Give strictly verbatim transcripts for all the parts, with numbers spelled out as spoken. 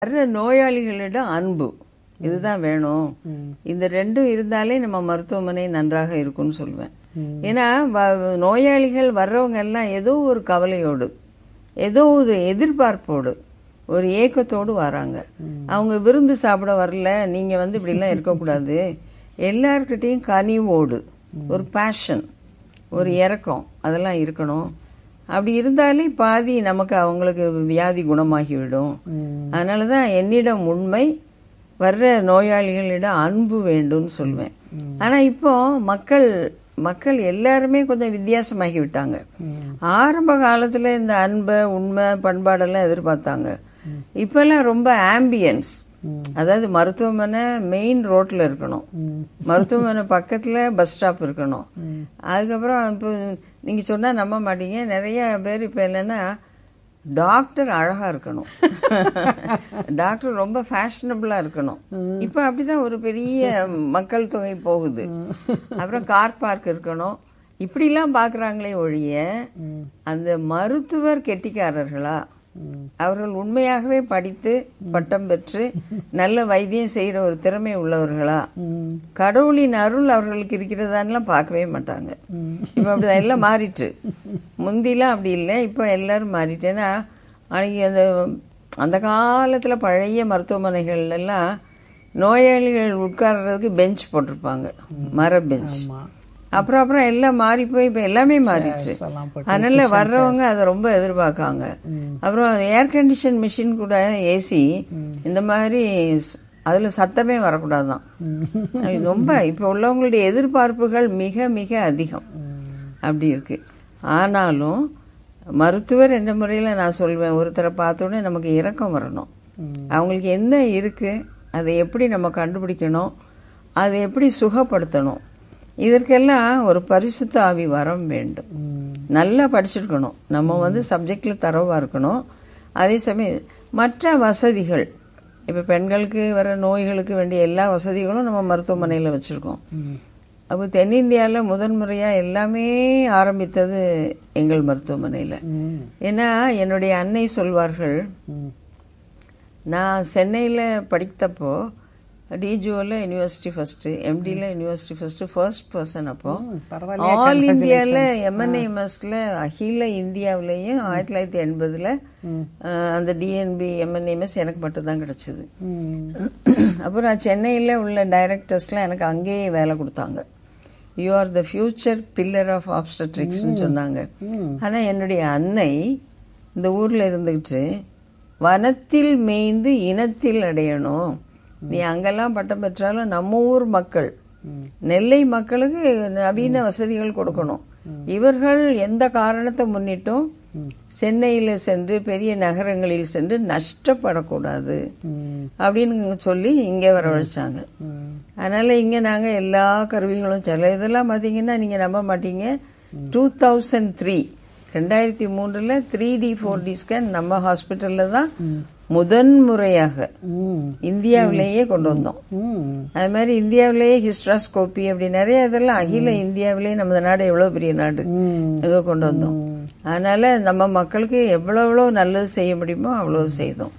வர்ற நோயாளிகளிடம் அன்பு இதுதான் வேணும். இந்த ரெண்டும் இருந்தாலே நம்ம மருத்துவமனை நன்றாக இருக்கும்னு சொல்லுவேன். ஏன்னா நோயாளிகள் வர்றவங்க எல்லாம் ஏதோ ஒரு கவலையோடு, ஏதோ ஒரு எதிர்பார்ப்போடு, ஒரு ஏக்கத்தோடு வராங்க. அவங்க விருந்து சாப்பிட வரல, நீங்க வந்து இப்படி எல்லாம் இருக்கக்கூடாது. எல்லார்கிட்டையும் கனிவோடு, ஒரு பேஷன், ஒரு இரக்கம் அதெல்லாம் இருக்கணும். அப்படி இருந்தாலே பாதி நமக்கு அவங்களுக்கு வியாதி குணமாகிவிடும். அதனாலதான் என்னிடம் உண்மை, வர்ற நோயாளிகளிடம் அன்பு வேண்டும்னு சொல்லுவேன். ஆனா இப்போ மக்கள் மக்கள் எல்லாருமே கொஞ்சம் வித்தியாசமாகி விட்டாங்க. ஆரம்ப காலத்துல இந்த அன்பை, உண்மை, பண்பாடெல்லாம் எதிர்பார்த்தாங்க. இப்பெல்லாம் ரொம்ப ஆம்பியன்ஸ், அதாவது மருத்துவமனை மெயின் ரோட்ல இருக்கணும், மருத்துவமனை பக்கத்துல பஸ் ஸ்டாப் இருக்கணும். அதுக்கப்புறம் இப்போ நீங்க சொன்னா நம்ப மாட்டீங்க, நிறைய பேர் இப்ப என்னன்னா டாக்டர் அழகா இருக்கணும், டாக்டர் ரொம்ப ஃபேஷனபிளா இருக்கணும். இப்ப அப்படிதான் ஒரு பெரிய மக்கள் தொகை போகுது. அப்புறம் கார் பார்க் இருக்கணும், இப்படி எல்லாம் பாக்குறாங்களே ஒழிய அந்த மருத்துவர் கெட்டிக்காரர்களா, அவர்கள் உண்மையாகவே படித்து பட்டம் பெற்று நல்ல வைத்தியம் செய்யற ஒரு திறமை உள்ளவர்களா, கடவுளின் அருள் அவர்களுக்கு இருக்கிறதான்லாம் பார்க்கவே மாட்டாங்க. இப்ப அப்படிதான் எல்லாம் மாறிட்டு. முந்திலாம் அப்படி இல்லை, இப்ப எல்லாரும் மாறிட்டேன்னா அன்னைக்கு அந்த அந்த காலத்துல பழைய மருத்துவமனைகள் எல்லாம் நோயாளிகள் உட்கார்றதுக்கு பெஞ்ச் போட்டிருப்பாங்க, மர பெஞ்ச். அப்புறம் அப்புறம் எல்லாம் மாறி போய் இப்ப எல்லாமே மாறிடுச்சு. அதனால வர்றவங்க அதை ரொம்ப எதிர்பார்க்காங்க. அப்புறம் ஏர் கண்டிஷன் மிஷின் கூட, ஏசி, இந்த மாதிரி அதுல சத்தமே வரக்கூடாதுதான். ரொம்ப இப்ப உள்ளவங்களுடைய எதிர்பார்ப்புகள் மிக மிக அதிகம். அப்படி இருக்கு. ஆனாலும் மருத்துவர் என்ற முறையில நான் சொல்வேன், ஒருத்தரை பார்த்தோன்னே நமக்கு இரக்கம் வரணும். அவங்களுக்கு என்ன இருக்கு, அதை எப்படி நம்ம கண்டுபிடிக்கணும், அதை எப்படி சுகப்படுத்தணும், இதற்கெல்லாம் ஒரு பரிசுத்த ஆவி வரம் வேண்டும். நல்லா படிச்சிருக்கணும், நம்ம வந்து சப்ஜெக்ட்ல தரவா இருக்கணும். அதே சமயம் மற்ற வசதிகள், இப்ப பெண்களுக்கு வர நோய்களுக்கு வேண்டிய எல்லா வசதிகளும் நம்ம மருத்துவமனையில வச்சிருக்கோம். அப்போ தென்னிந்தியாவில் முதன்முறையா எல்லாமே ஆரம்பித்தது எங்கள் மருத்துவமனையில. ஏன்னா என்னுடைய அன்னை சொல்வார்கள், நான் சென்னையில படித்தப்போ டிஜிஓல university first, எம்டில university first, first person. அப்போ ஆல் இந்தியால எம்என்ஏஎம்எஸ்ல அகில இந்தியாவிலையும் ஆயிரத்தி தொள்ளாயிரத்தி எண்பதுல அந்த டிஎன்பி எம்என்ஏஎம்எஸ் எனக்கு மட்டும் தான் கிடைச்சது. அப்புறம் சென்னையில உள்ள டைரக்டர்ஸ்லாம் எனக்கு அங்கேயே வேலை கொடுத்தாங்க. You are the future pillar of ஆப்ஸ்டட்ரிக்ஸ் சொன்னாங்க. ஆனா என்னுடைய அன்னை இந்த ஊர்ல இருந்துகிட்டு, வனத்தில் மேய்ந்து இனத்தில் அடையணும், நீ அங்கெல்லாம் பட்டம் பெற்றாலும் நம்ம ஊர் மக்கள், நெல்லை மக்களுக்கு நவீன வசதிகள் கொடுக்கணும். இவர்கள் எந்த காரணத்தை முன்னிட்டும் சென்னையில சென்று பெரிய நகரங்களில் சென்று நஷ்டப்படக்கூடாது அப்படின்னு சொல்லி இங்க வரவழைச்சாங்க. அதனால இங்க நாங்க எல்லா கருவிகளும், சில இதெல்லாம் பாத்தீங்கன்னா நீங்க நம்ப மாட்டீங்க, டூ தௌசண்ட் த்ரீ ரெண்டாயிரத்தி மூன்றுல three D four T scan நம்ம ஹாஸ்பிட்டல்ல தான் முதன் முறையாக இந்தியாவிலேயே கொண்டு வந்தோம். அது மாதிரி இந்தியாவிலேயே ஹிஸ்ட்ராஸ்கோபி அப்படி நிறைய இதெல்லாம் அகில இந்தியாவிலேயே, நம்ம நாடு எவ்வளவு பெரிய நாடு, ஏதோ கொண்டு வந்தோம். அதனால நம்ம மக்களுக்கு எவ்வளவு எவ்வளவு நல்லது செய்ய முடியுமோ அவ்வளவு செய்தோம்.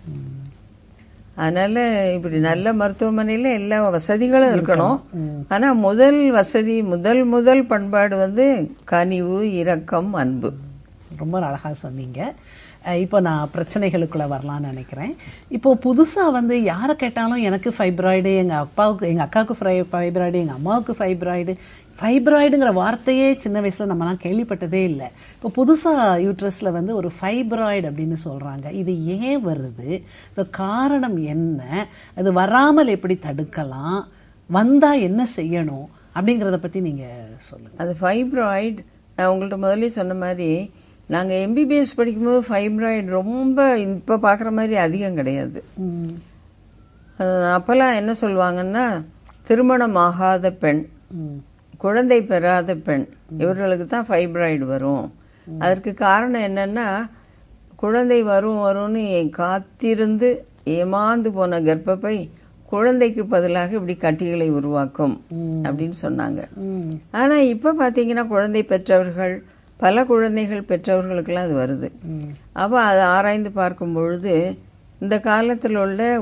அதனால இப்படி நல்ல மருத்துவமனையில எல்லா வசதிகளும் இருக்கணும். ஆனா முதல் வசதி, முதல் முதல் பண்பாடு வந்து கனிவு, இரக்கம், அன்பு. ரொம்ப அழகா சொன்னீங்க. இப்போ நான் பிரச்சனைகளுக்குள்ள வரலாம்னு நினைக்கிறேன். இப்போ புதுசா வந்து யாரை கேட்டாலும் எனக்கு ஃபைப்ராய்டு, எங்க அப்பாவுக்கு எங்க அக்காவுக்கு ஃபைப்ராய்டு, எங்க அம்மாவுக்கு ஃபைப்ராய்டு, ஃபைப்ராய்டுங்கிற வார்த்தையே சின்ன வயசுல நம்மலாம் கேள்விப்பட்டதே இல்லை. இப்போ புதுசா யூட்ரஸ்ல வந்து ஒரு ஃபைப்ராய்டு அப்படின்னு சொல்றாங்க. இது ஏன் வருது, இந்த காரணம் என்ன, அது வராமல் எப்படி தடுக்கலாம், வந்தா என்ன செய்யணும் அப்படிங்கறத பத்தி நீங்க சொல்லுங்க. அது ஃபைப்ராய்டு, நான் உங்கள்ட்ட முதல்ல சொன்ன மாதிரி, நாங்க எம்பிபிஎஸ் படிக்கும்போது ஃபைப்ராய்டு ரொம்ப இப்ப பாக்குற மாதிரி அதிகம் கிடையாது. அப்பெல்லாம் என்ன சொல்லுவாங்கன்னா, திருமணம் ஆகாத பெண், குழந்தை பெறாத பெண், இவர்களுக்கு தான் ஃபைப்ராய்டு வரும். அதற்கு காரணம் என்னன்னா, குழந்தை வரும் வரும்னு காத்திருந்து ஏமாந்து போன கர்ப்பப்பை குழந்தைக்கு பதிலாக இப்படி கட்டிகளை உருவாக்கும் அப்படின்னு சொன்னாங்க. ஆனா இப்ப பாத்தீங்கன்னா குழந்தை பெற்றவர்கள், பல குழந்தைகள் பெற்றவர்களுக்கெல்லாம் அது வருது. அப்ப அதை ஆராய்ந்து பார்க்கும் பொழுது இந்த காலத்தில் உள்ள